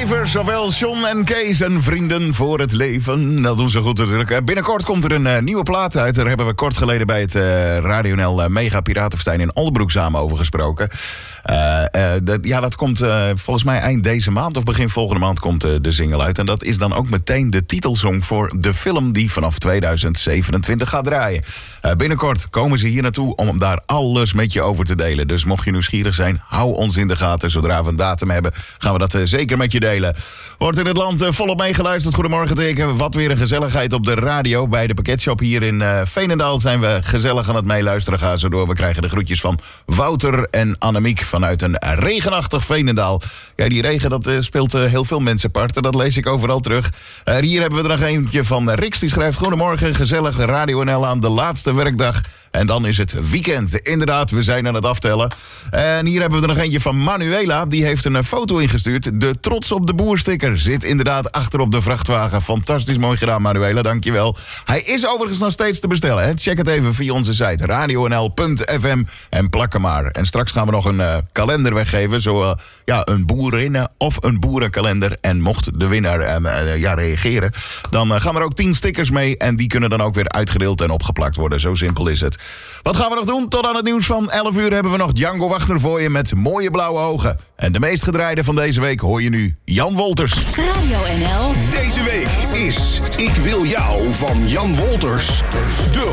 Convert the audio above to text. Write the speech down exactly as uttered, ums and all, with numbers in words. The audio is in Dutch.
Believers, zowel John en Kees en vrienden voor het leven. Dat doen ze goed natuurlijk. Binnenkort komt er een uh, nieuwe plaat uit. Daar hebben we kort geleden bij het uh, Radio N L uh, Mega Piratenfestijn in Alderbroek samen over gesproken. Uh, uh, dat, ja, dat komt uh, volgens mij eind deze maand of begin volgende maand komt uh, de single uit. En dat is dan ook meteen de titelsong voor de film die vanaf tweeduizend zevenentwintig gaat draaien. Uh, binnenkort komen ze hier naartoe om daar alles met je over te delen. Dus mocht je nieuwsgierig zijn, hou ons in de gaten. Zodra we een datum hebben, gaan we dat uh, zeker met je delen. Wordt in het land uh, volop meegeluisterd. Goedemorgen teken. Wat weer een gezelligheid op de radio. Bij de pakketshop hier in uh, Veenendaal zijn we gezellig aan het meeluisteren. Ga zo door. We krijgen de groetjes van Wouter en Annemiek vanuit een regenachtig Veenendaal. Ja, die regen dat uh, speelt uh, heel veel mensen parten. Dat lees ik overal terug. Uh, hier hebben we er nog eentje van Rix. Die schrijft: goedemorgen, gezellig Radio N L aan de laatste werkdag. En dan is het weekend. Inderdaad, we zijn aan het aftellen. En hier hebben we er nog eentje van Manuela. Die heeft een foto ingestuurd. De Trots op de Boer sticker zit inderdaad achter op de vrachtwagen. Fantastisch mooi gedaan, Manuela. Dankjewel. Hij is overigens nog steeds te bestellen. Hè? Check het even via onze site radio n l punt f m en plak hem maar. En straks gaan we nog een uh, kalender weggeven. Zo uh, ja, een boerinnen- of een boerenkalender. En mocht de winnaar uh, uh, ja, reageren, dan uh, gaan er ook tien stickers mee. En die kunnen dan ook weer uitgedeeld en opgeplakt worden. Zo simpel is het. Wat gaan we nog doen? Tot aan het nieuws van elf uur hebben we nog Django Wagner voor je met mooie blauwe ogen. En de meest gedraaide van deze week hoor je nu Jan Wolters. Radio N L. Deze week is Ik Wil Jou van Jan Wolters. De